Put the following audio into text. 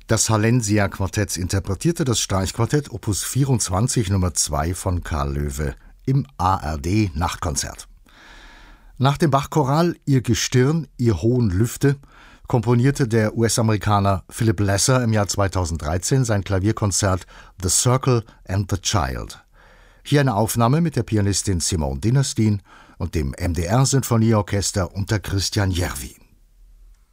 Das Hallensia-Quartett interpretierte das Streichquartett Opus 24 Nummer 2 von Karl Löwe im ARD-Nachtkonzert. Nach dem Bach-Choral »Ihr Gestirn, ihr hohen Lüfte« komponierte der US-Amerikaner Philip Lesser im Jahr 2013 sein Klavierkonzert »The Circle and the Child«. Hier eine Aufnahme mit der Pianistin Simone Dinnerstein und dem MDR-Sinfonieorchester unter Christian Järvi.